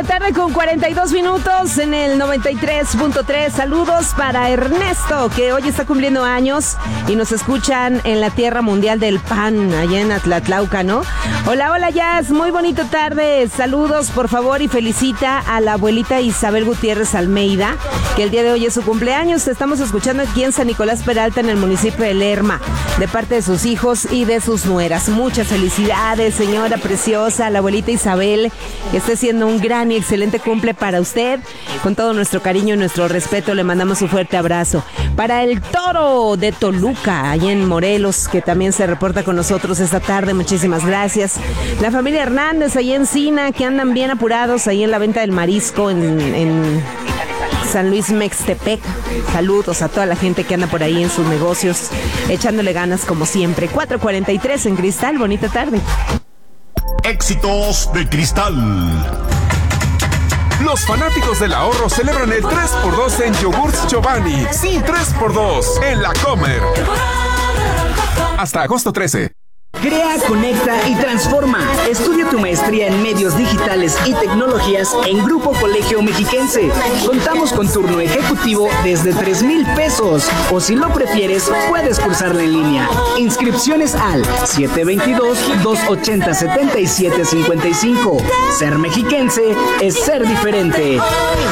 tarde con 42 minutos en el 93.3. Saludos para Ernesto, que hoy está cumpliendo años y nos escuchan en la Tierra Mundial del Pan, allá en Atlatlauca, ¿no? Hola, Jazz, muy bonita tarde. Saludos, por favor, y felicita a la abuelita Isabel Gutiérrez Almeida, que el día de hoy es su cumpleaños. Te estamos escuchando aquí en San Nicolás Peralta, en el municipio de Lerma, de parte de sus hijos y de sus nueras. Muchas felicidades, señora preciosa, la abuelita Isabel, que esté siendo un gran y excelente cumple para usted. Con todo nuestro cariño y nuestro respeto le mandamos un fuerte abrazo. Para el Toro de Toluca, allá en Morelos, que también se reporta con nosotros esta tarde, muchísimas gracias. La familia Hernández, allá en Sina, que andan bien apurados ahí en la venta del marisco en San Luis Mextepec. Saludos a toda la gente que anda por ahí en sus negocios, echándole ganas como siempre. 4:43 en Cristal, bonita tarde. Éxitos de Cristal. Los fanáticos del ahorro celebran el 3x2 en yogurts Chobani. Sí, 3x2 en La Comer. Hasta agosto 13. Crea, conecta y transforma. Estudia tu maestría en medios digitales y tecnologías en Grupo Colegio Mexiquense. Contamos con turno ejecutivo desde 3,000 pesos. O si lo prefieres, puedes cursarla en línea. Inscripciones al 722-280-7755. Ser mexiquense es ser diferente.